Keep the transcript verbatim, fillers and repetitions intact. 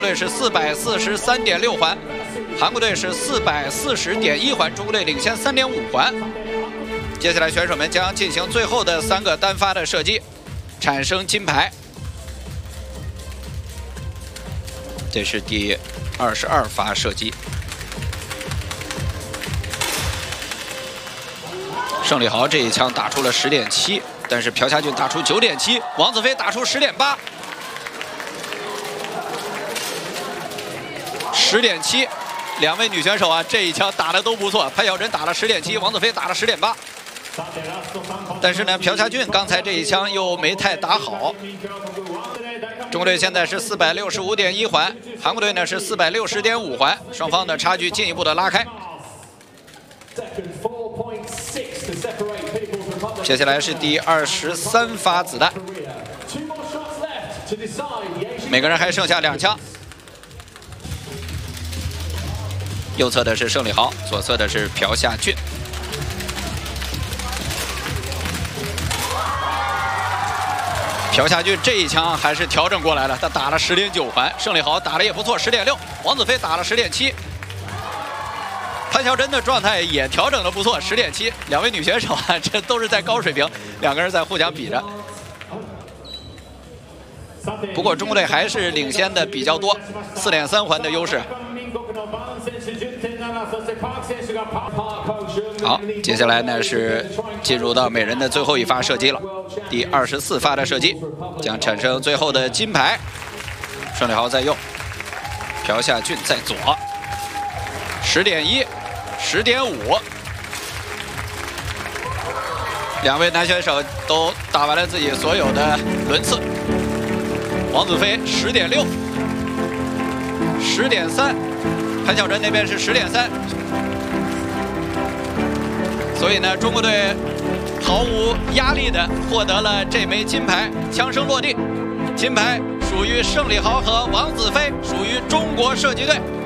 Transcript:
队是四百四十三点六环，韩国队是四百四十点一环，中国队领先三点五环。接下来选手们将进行最后的三个单发的射击，产生金牌。这是第二十二发射击。 胜利豪这一枪打出了十点七，但是朴夏俊打出九点七，王子飞打出十点八，十点七，两位女选手啊，这一枪打的都不错。潘晓珍打了十点七，王子飞打了十点八。但是呢，朴夏俊刚才这一枪又没太打好。中国队现在是四百六十五点一环，韩国队呢是四百六十点五环，双方的差距进一步的拉开。 接下来是第二十三发子弹，每个人还剩下两枪。右侧的是胜利豪，左侧的是朴夏俊。朴夏俊这一枪还是调整过来了，他打了十点九环，胜利豪打的也不错，十点六，王子飞打了十点七。 潘晓珍的状态也调整的不错，十点七。两位女选手啊，这都是在高水平，两个人在互相比着。不过中国队还是领先的比较多，四点三环的优势。好，接下来呢是进入到每人的最后一发射击了，第二十四发的射击将产生最后的金牌。胜利豪在右，朴夏俊在左，十点一。 十点五，两位男选手都打完了自己所有的轮次。王子飞十点六，十点三，潘晓珍那边是十点三。所以呢，中国队毫无压力的获得了这枚金牌，枪声落地，金牌属于胜利豪和王子飞，属于中国射击队。